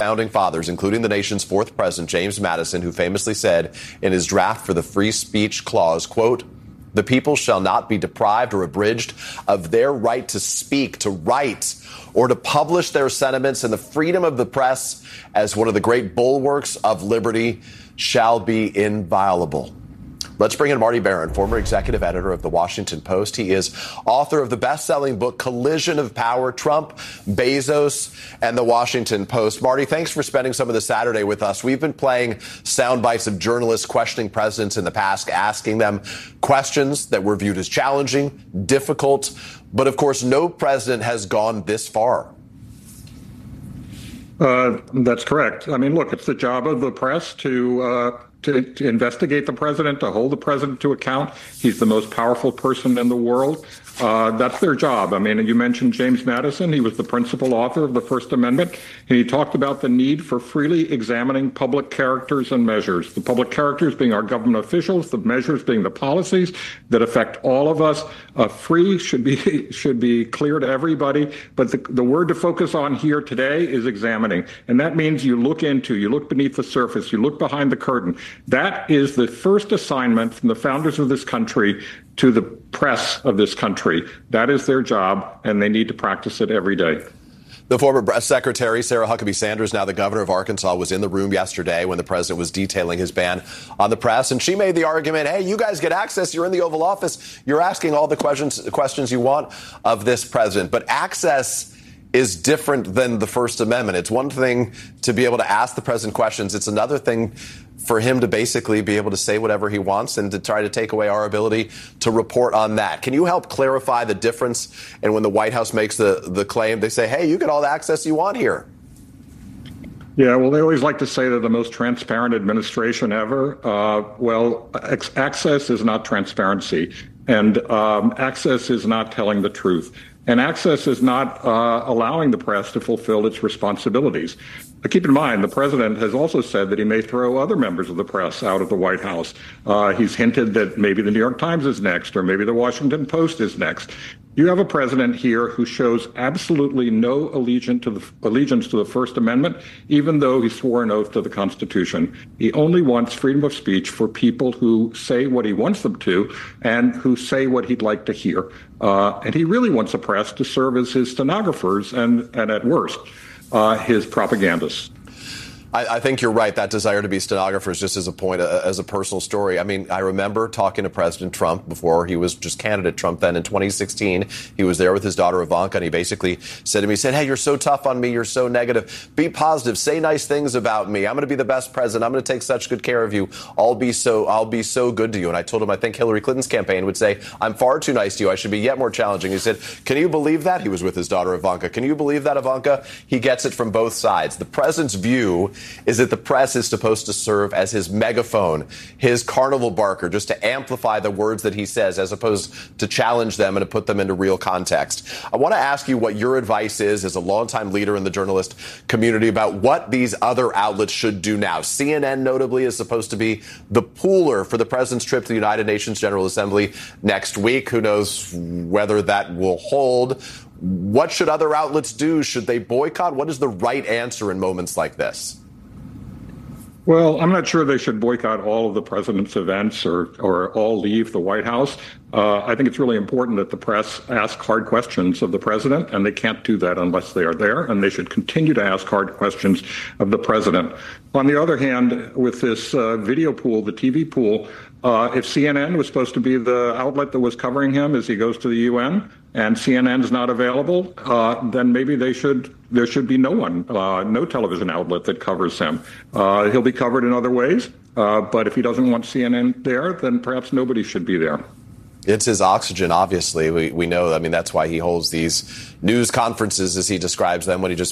founding fathers, including the nation's fourth president, James Madison, who famously said in his draft for the free speech clause, quote, "The people shall not be deprived or abridged of their right to speak, to write, or to publish their sentiments, and the freedom of the press as one of the great bulwarks of liberty shall be inviolable." Let's bring in Marty Baron, former executive editor of The Washington Post. He is author of the best-selling book, Collision of Power, Trump, Bezos, and The Washington Post. Marty, thanks for spending some of the Saturday with us. We've been playing sound bites of journalists questioning presidents in the past, asking them questions that were viewed as challenging, difficult, but of course, no president has gone this far. That's correct. I mean, look, it's the job of the press to investigate the president, to hold the president to account. He's the most powerful person in the world. That's their job. I mean, you mentioned James Madison. He was the principal author of the First Amendment, and he talked about the need for freely examining public characters and measures. The public characters being our government officials, the measures being the policies that affect all of us. Free should be clear to everybody, but the word to focus on here today is examining, and that means you look beneath the surface, you look behind the curtain. That is the first assignment from the founders of this country to the press of this country. That is their job, and they need to practice it every day. The former Secretary, Sarah Huckabee Sanders, now the governor of Arkansas, was in the room yesterday when the president was detailing his ban on the press. And she made the argument, hey, you guys get access. You're in the Oval Office. You're asking all the questions you want of this president. But access is different than the First Amendment. It's one thing to be able to ask the president questions. It's another thing for him to basically be able to say whatever he wants and to try to take away our ability to report on that. Can you help clarify the difference? And when the White House makes the claim, they say, hey, you get all the access you want here. Yeah, well, they always like to say they're the most transparent administration ever. Access is not transparency, and access is not telling the truth. And access is not allowing the press to fulfill its responsibilities. But keep in mind, the president has also said that he may throw other members of the press out of the White House. He's hinted that maybe the New York Times is next, or maybe the Washington Post is next. You have a president here who shows absolutely no allegiance to the First Amendment, even though he swore an oath to the Constitution. He only wants freedom of speech for people who say what he wants them to and who say what he'd like to hear. And he really wants the press to serve as his stenographers and at worst, his propagandists. I think you're right. That desire to be stenographers, just as a point, as a personal story. I mean, I remember talking to President Trump before he was just candidate Trump then in 2016. He was there with his daughter Ivanka, and he basically said to me, he said, hey, you're so tough on me. You're so negative. Be positive. Say nice things about me. I'm going to be the best president. I'm going to take such good care of you. I'll be so good to you. And I told him, I think Hillary Clinton's campaign would say, I'm far too nice to you. I should be yet more challenging. He said, can you believe that? He was with his daughter Ivanka. Can you believe that, Ivanka? He gets it from both sides. The president's view is that the press is supposed to serve as his megaphone, his carnival barker, just to amplify the words that he says, as opposed to challenge them and to put them into real context. I want to ask you what your advice is as a longtime leader in the journalist community about what these other outlets should do now. CNN, notably, is supposed to be the pooler for the president's trip to the United Nations General Assembly next week. Who knows whether that will hold? What should other outlets do? Should they boycott? What is the right answer in moments like this? Well, I'm not sure they should boycott all of the president's events or all leave the White House. I think it's really important that the press ask hard questions of the president, and they can't do that unless they are there, and they should continue to ask hard questions of the president. On the other hand, with this video pool, the TV pool, if CNN was supposed to be the outlet that was covering him as he goes to the UN, and CNN is not available, then maybe there should be no television outlet that covers him. He'll be covered in other ways, but if he doesn't want CNN there, then perhaps nobody should be there. It's his oxygen, obviously. We know. I mean, that's why he holds these news conferences, as he describes them, when he just